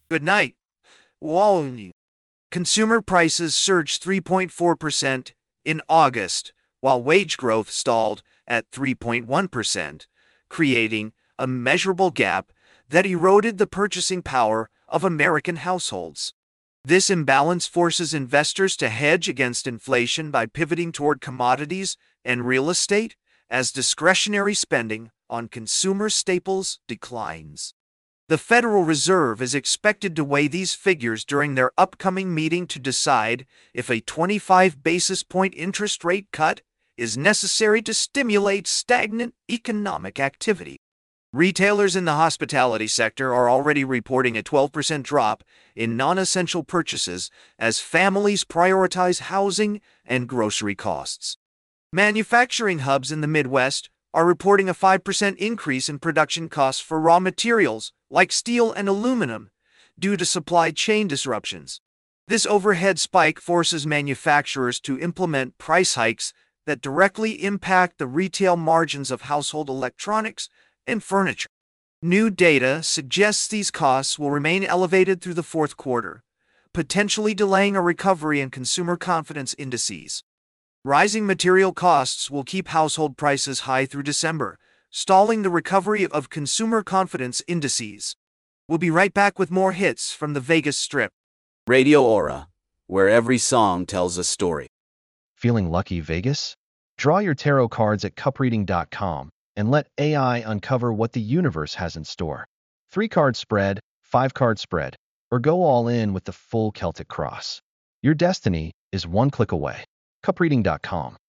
Good night. Wall. Consumer prices surged 3.4% in August, while wage growth stalled at 3.1%, creating a measurable gap that eroded the purchasing power of American households. This imbalance forces investors to hedge against inflation by pivoting toward commodities and real estate as discretionary spending on consumer staples declines. The Federal Reserve is expected to weigh these figures during their upcoming meeting to decide if a 25 basis point interest rate cut is necessary to stimulate stagnant economic activity. Retailers in the hospitality sector are already reporting a 12% drop in non-essential purchases as families prioritize housing and grocery costs. Manufacturing hubs in the Midwest are reporting a 5% increase in production costs for raw materials like steel and aluminum due to supply chain disruptions. This overhead spike forces manufacturers to implement price hikes that directly impact the retail margins of household electronics and furniture. New data suggests these costs will remain elevated through the fourth quarter, potentially delaying a recovery in consumer confidence indices. Rising material costs will keep household prices high through December, stalling the recovery of consumer confidence indices. We'll be right back with more hits from the Vegas Strip. Radio Aura, where every song tells a story. Feeling lucky, Vegas? Draw your tarot cards at cupreading.com and let AI uncover what the universe has in store. 3-card spread, 5-card spread, or go all in with the full Celtic cross. Your destiny is one click away. cupreading.com